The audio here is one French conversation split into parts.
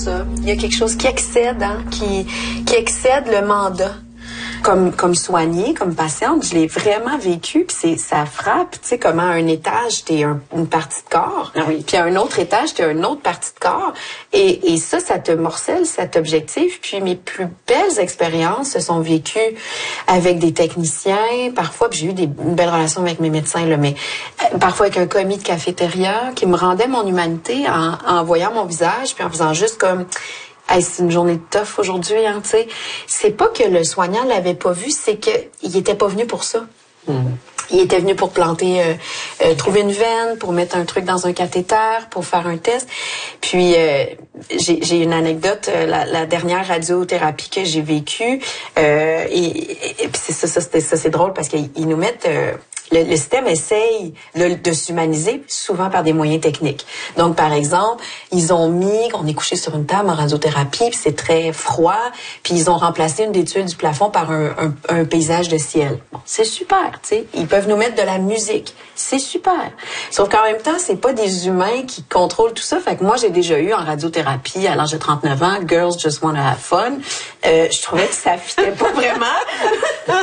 ça. Il y a quelque chose qui excède, qui excède le mandat. Comme soignée, comme patiente, je l'ai vraiment vécu, puis ça frappe, tu sais, comment à un étage, t'es une partie de corps, puis à un autre étage, t'es une autre partie de corps, et ça te morcelle cet objectif. Puis mes plus belles expériences se sont vécues avec des techniciens, parfois, puis j'ai eu une belle relation avec mes médecins, là, mais parfois avec un commis de cafétéria qui me rendait mon humanité en voyant mon visage, puis en faisant juste comme... Hey, c'est une journée de tough aujourd'hui, tu sais. C'est pas que le soignant l'avait pas vu, c'est que il était pas venu pour ça. Il était venu pour planter, trouver une veine, pour mettre un truc dans un cathéter, pour faire un test. Puis j'ai une anecdote, la dernière radiothérapie que j'ai vécue, et puis c'est drôle parce qu'ils nous mettent le système essaye de s'humaniser souvent par des moyens techniques. Donc, par exemple, on est couché sur une table en radiothérapie, puis c'est très froid, puis ils ont remplacé une des tuiles du plafond par un paysage de ciel. Bon, c'est super, tu sais. Ils peuvent nous mettre de la musique. C'est super. Sauf qu'en même temps, c'est pas des humains qui contrôlent tout ça. Fait que moi, j'ai déjà eu en radiothérapie, à l'âge de 39 ans, Girls Just Wanna Have Fun. Je trouvais que ça fitait pas vraiment.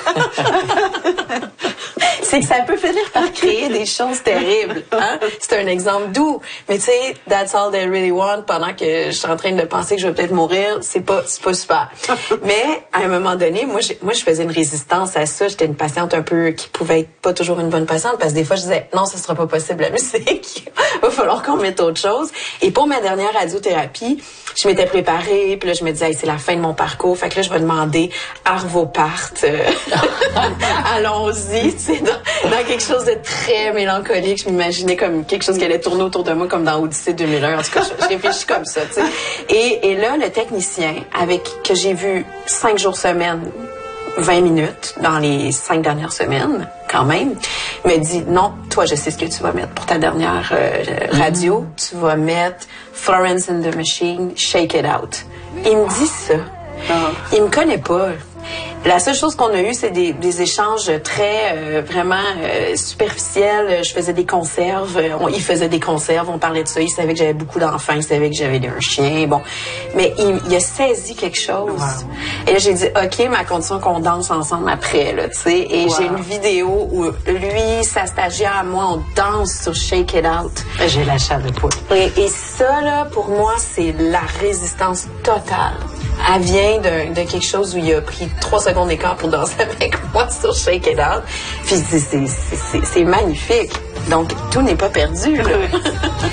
C'est que ça peut finir par créer des choses terribles. Hein? C'est un exemple doux. Mais tu sais, that's all they really want pendant que je suis en train de penser que je vais peut-être mourir, c'est pas super. Mais à un moment donné, moi je faisais une résistance à ça. J'étais une patiente un peu qui pouvait être pas toujours une bonne patiente parce que des fois je disais non, ça sera pas possible la musique. Va falloir qu'on mette autre chose. Et pour ma dernière radiothérapie, je m'étais préparée, puis là je me disais hey, c'est la fin de mon parcours, fait que là je vais demander Arvo part. Allons-y, tu sais, dans quelque chose de très mélancolique. Je m'imaginais comme quelque chose qui allait tourner autour de moi comme dans Odyssée 2001. En tout cas, je réfléchis comme ça, tu sais. Et là, le technicien, que j'ai vu 5 jours semaine, 20 minutes dans les 5 dernières semaines, quand même, me dit non, toi, je sais ce que tu vas mettre pour ta dernière radio. Tu vas mettre Florence and the Machine, Shake It Out. Il me dit ça. Il me connaît pas. La seule chose qu'on a eu, c'est des échanges très vraiment superficiels. Je faisais des conserves, il faisait des conserves, on parlait de ça. Il savait que j'avais beaucoup d'enfants, il savait que j'avais un chien, bon. Mais il a saisi quelque chose. Wow. Et là, j'ai dit, OK, ma condition qu'on danse ensemble après, là, tu sais. Et j'ai une vidéo où lui, sa stagiaire, moi, on danse sur Shake It Out. J'ai la chair de poule. Et ça, là, pour moi, c'est la résistance totale. Elle vient de quelque chose où il a pris 3 secondes d'écart pour danser avec moi sur Shake It Out. Puis c'est magnifique. Donc, tout n'est pas perdu, là.